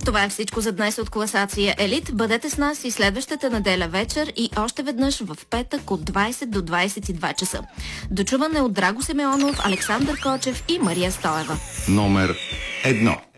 Това е всичко за днес от класация Елит. Бъдете с нас и следващата неделя вечер и още веднъж в петък от 20 до 22 часа. Дочуване от Драго Симеонов, Александър Кочев и Мария Стоева. Номер 1.